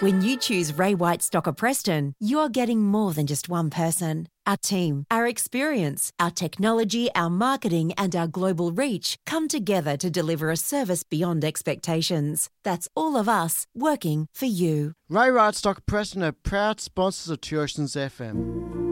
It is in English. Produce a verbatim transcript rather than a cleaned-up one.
When you choose Ray White Stocker Preston, you're getting more than just one person. Our team, our experience, our technology, our marketing and our global reach come together to deliver a service beyond expectations. That's all of us working for you. Ray White Stocker Preston are proud sponsors of Two Oceans F M.